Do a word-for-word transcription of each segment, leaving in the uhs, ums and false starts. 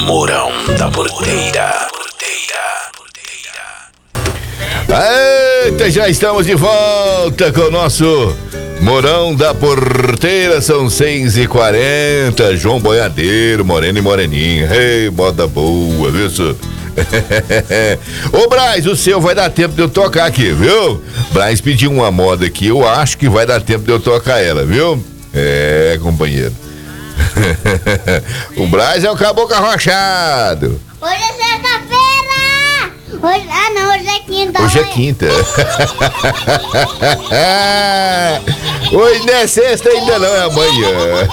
Mourão da Porteira. Eita, já estamos de volta com o nosso Mourão da Porteira, são seis e quarenta, João Boiadeiro, Moreno e Moreninha, ei, moda boa, viu, senhor? Ô, Braz, o seu vai dar tempo de eu tocar aqui, viu? Braz pediu uma moda aqui, eu acho que vai dar tempo de eu tocar ela, viu? É, companheiro. O Braz é o caboclo arrochado. Hoje é sexta-feira! Hoje, ah, não, hoje é quinta. Hoje é quinta. Hoje não é sexta ainda não, é amanhã.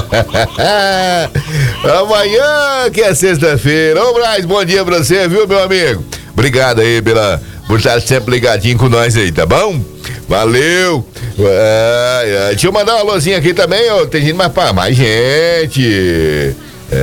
Amanhã que é sexta-feira. Ô, Braz, bom dia pra você, viu, meu amigo? Obrigado aí pela, por estar sempre ligadinho com nós aí, tá bom? Valeu. É, é, deixa eu mandar uma alôzinha aqui também, ó. Tem gente mais pra mais gente.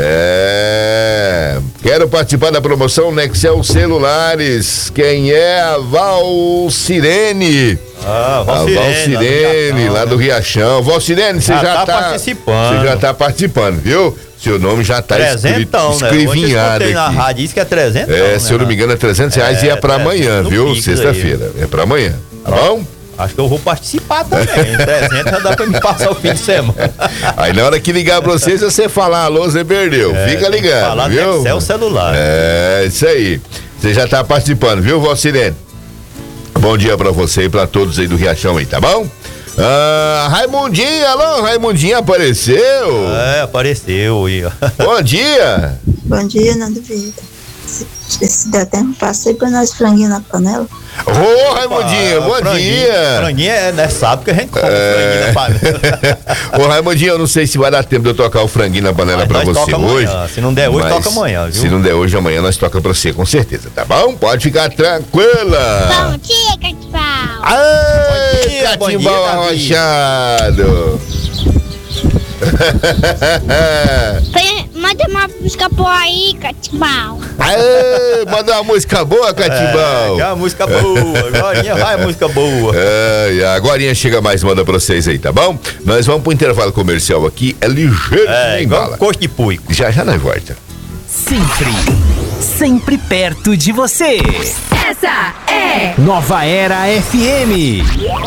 É. Quero participar da promoção Nexel Celulares. Quem é? A Valcirene. Ah, Valcirene. A Valcirene, lá do Riachão. Valcirene, você já, já tá participando. Você já tá participando, viu? Seu nome já tá trezentão, escrevinhado, né? Na rádio diz que é trezentão. É, né, se eu não me engano, é trezentos reais é, e é pra amanhã, viu? Sexta-feira. É pra amanhã. Tá bom? Acho que eu vou participar também. trezentos já dá pra me passar o fim de semana. Aí na hora que ligar pra vocês, você falar alô, você perdeu. É, fica ligado, falar viu? Falar celular. É, isso aí. Você já tá participando, viu, Valcirene? Bom dia pra você e pra todos aí do Riachão aí, tá bom? Ah, Raimundinho, alô, Raimundinho apareceu? É, apareceu aí, ó. Bom dia. Bom dia, Nando Vieira. Se, se der tempo, passei pra nós franguinho na panela. Ô, oh, Raimundinho, ah, bom franguinho, dia. Franguinho é, né, sabe que a gente come é... franguinho na panela. Ô, Raimundinho, eu não sei se vai dar tempo de eu tocar o franguinho na panela. Mas pra você hoje. Amanhã. Se não der hoje, toca amanhã, viu? Se não der hoje, amanhã nós toca pra você, com certeza, tá bom? Pode ficar tranquila. Bom dia, Catimbau. Ai, Catimbau arrochado. Manda uma música boa aí, Catimbau. Aê, manda uma música boa, Catimbau. É, é uma música boa. Agorinha vai música boa. É, agorinha chega mais, manda pra vocês aí, tá bom? Nós vamos pro intervalo comercial aqui, é ligeiro, é, nem igual bala. Coxa de puico. Já já nós volta. Sempre, sempre perto de você. Essa é Nova Era F M.